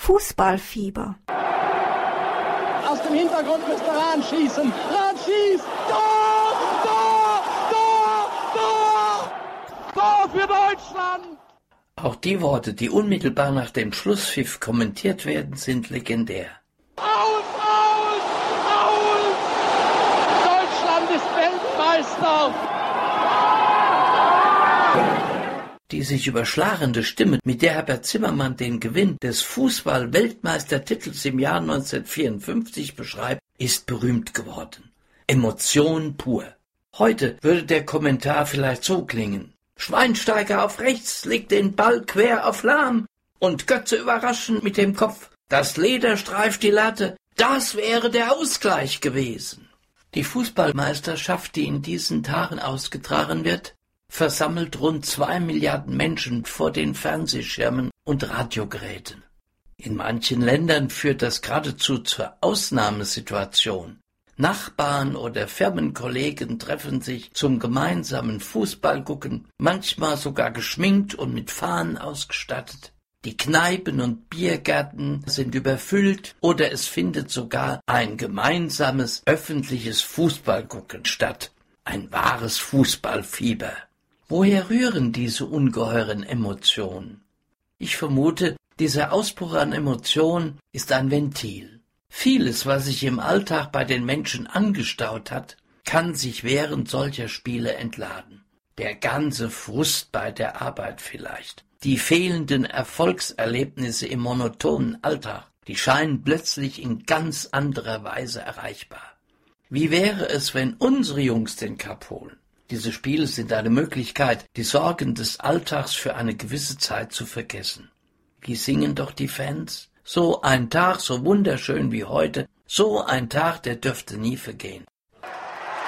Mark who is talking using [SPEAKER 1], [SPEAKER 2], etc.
[SPEAKER 1] Fußballfieber.
[SPEAKER 2] Aus dem Hintergrund müsste Rahn schießen. Rahn schießt. Tor! Tor! Tor! Tor! Tor für Deutschland!
[SPEAKER 3] Auch die Worte, die unmittelbar nach dem Schlusspfiff kommentiert werden, sind legendär.
[SPEAKER 2] Aus! Aus! Aus! Deutschland ist Weltmeister!
[SPEAKER 3] Die sich überschlagende Stimme, mit der Herbert Zimmermann den Gewinn des Fußball-Weltmeistertitels im Jahr 1954 beschreibt, ist berühmt geworden. Emotion pur. Heute würde der Kommentar vielleicht so klingen. Schweinsteiger auf rechts legt den Ball quer auf Lahm und Götze überraschend mit dem Kopf. Das Leder streift die Latte. Das wäre der Ausgleich gewesen. Die Fußballmeisterschaft, die in diesen Tagen ausgetragen wird, versammelt rund 2 Milliarden Menschen vor den Fernsehschirmen und Radiogeräten. In manchen Ländern führt das geradezu zur Ausnahmesituation. Nachbarn oder Firmenkollegen treffen sich zum gemeinsamen Fußballgucken, manchmal sogar geschminkt und mit Fahnen ausgestattet. Die Kneipen und Biergärten sind überfüllt oder es findet sogar ein gemeinsames öffentliches Fußballgucken statt. Ein wahres Fußballfieber. Woher rühren diese ungeheuren Emotionen? Ich vermute, dieser Ausbruch an Emotionen ist ein Ventil. Vieles, was sich im Alltag bei den Menschen angestaut hat, kann sich während solcher Spiele entladen. Der ganze Frust bei der Arbeit vielleicht. Die fehlenden Erfolgserlebnisse im monotonen Alltag, die scheinen plötzlich in ganz anderer Weise erreichbar. Wie wäre es, wenn unsere Jungs den Cup holen? Diese Spiele sind eine Möglichkeit, die Sorgen des Alltags für eine gewisse Zeit zu vergessen. Wie singen doch die Fans? So ein Tag, so wunderschön wie heute, so ein Tag, der dürfte nie vergehen.